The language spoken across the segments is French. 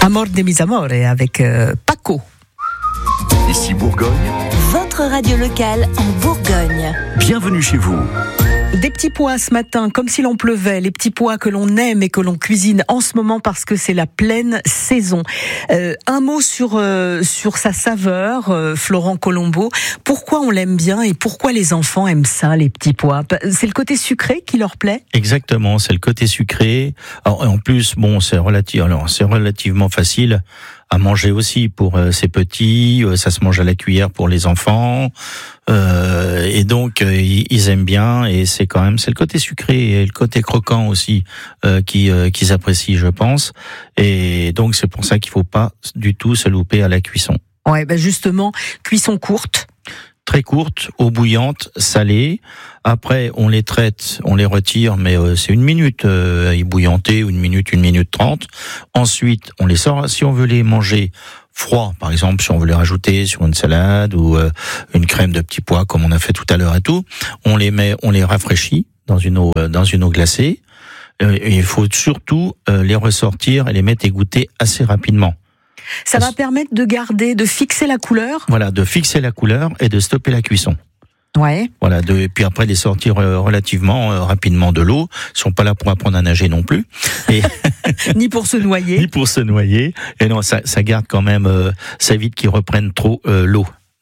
Amor de mis amores avec Paco. Ici Bourgogne. Votre radio locale en Bourgogne. Bienvenue chez vous. Des petits pois ce matin, comme si l'on pleuvait, les petits pois que l'on aime et que l'on cuisine en ce moment parce que c'est la pleine saison. Un mot sur sa saveur, Florent Colombo. Pourquoi on l'aime bien et pourquoi les enfants aiment ça, les petits pois? C'est le côté sucré qui leur plaît? Exactement, c'est le côté sucré. Alors, en plus, bon, c'est relativement facile à manger aussi pour ces petits. Ça se mange à la cuillère pour les enfants. Et donc ils aiment bien, et c'est le côté sucré et le côté croquant aussi qu'ils apprécient, je pense. Et donc c'est pour ça qu'il faut pas du tout se louper à la cuisson. Ouais, justement, cuisson courte. Très courte, eau bouillante, salée. Après, on les traite, on les retire, mais c'est 1 minute à ébouillanter, 1 minute 30. Ensuite, on les sort. Si on veut les manger froids, par exemple, si on veut les rajouter sur une salade ou une crème de petits pois, comme on a fait tout à l'heure et tout, on les rafraîchit dans une eau glacée. Et il faut surtout les ressortir et les mettre égoutter assez rapidement. Ça va permettre de fixer la couleur. Voilà, de fixer la couleur et de stopper la cuisson. Ouais. Voilà, et puis après les sortir relativement rapidement de l'eau. Ils sont pas là pour apprendre à nager non plus. Et Ni pour se noyer. Ni pour se noyer. Et non, ça garde quand même, ça évite qu'ils reprennent trop l'eau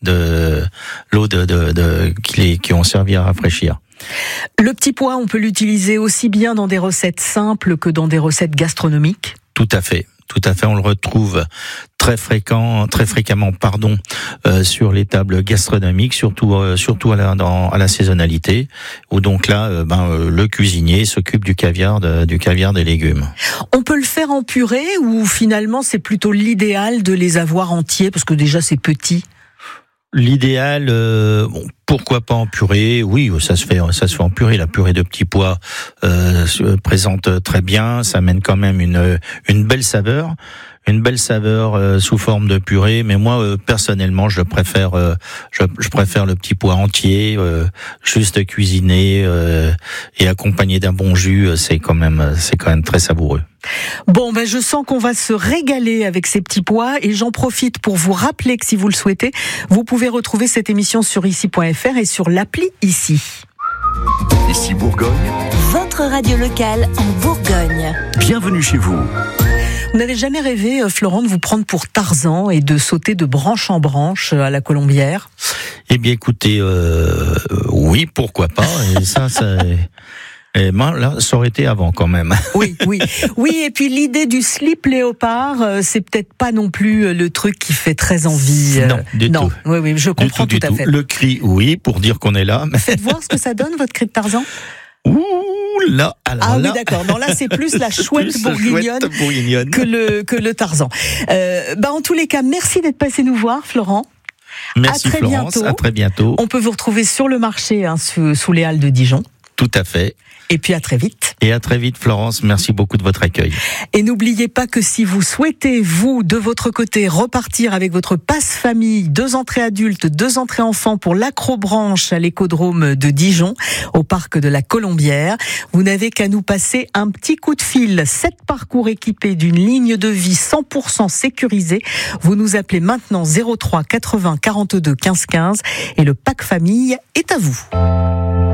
qui ont servi à rafraîchir. Le petit pois, on peut l'utiliser aussi bien dans des recettes simples que dans des recettes gastronomiques. Tout à fait, on le retrouve très fréquemment, sur les tables gastronomiques, surtout à la saisonnalité, où donc là, le cuisinier s'occupe du caviar des légumes. On peut le faire en purée, ou finalement c'est plutôt l'idéal de les avoir entiers parce que déjà c'est petit. L'idéal, pourquoi pas en purée? Oui, ça se fait en purée. La purée de petits pois se présente très bien. Ça amène quand même une belle saveur sous forme de purée. Mais moi, personnellement, je préfère le petit pois entier, juste cuisiné et accompagné d'un bon jus. C'est quand même très savoureux. Bon, je sens qu'on va se régaler avec ces petits pois, et j'en profite pour vous rappeler que si vous le souhaitez, vous pouvez retrouver cette émission sur ici.fr et sur l'appli Ici. Ici Bourgogne. Votre radio locale en Bourgogne. Bienvenue chez vous. Vous n'avez jamais rêvé, Florent, de vous prendre pour Tarzan et de sauter de branche en branche à la Colombière? Eh bien, écoutez, oui, pourquoi pas. Et ça. Et là, ça aurait été avant quand même. Oui. Et puis l'idée du slip léopard, c'est peut-être pas non plus le truc qui fait très envie. Non, du tout. Oui, je comprends tout à fait. Le cri, oui, pour dire qu'on est là. Faites voir ce que ça donne, votre cri de Tarzan. Ouh là, alors oui, d'accord. Non, là, c'est plus la chouette bourguignonne que le Tarzan. En tous les cas, merci d'être passé nous voir, Florent. Merci Florence, à très bientôt. On peut vous retrouver sur le marché, sous les Halles de Dijon. Tout à fait. Et puis à très vite. Et à très vite, Florence. Merci beaucoup de votre accueil. Et n'oubliez pas que si vous souhaitez, vous, de votre côté, repartir avec votre passe-famille, 2 entrées adultes, 2 entrées enfants pour l'Acrobranche à l'écodrome de Dijon, au parc de la Colombière, vous n'avez qu'à nous passer un petit coup de fil. 7 parcours équipés d'une ligne de vie 100% sécurisée. Vous nous appelez maintenant 03 80 42 15 15 et le pack famille est à vous.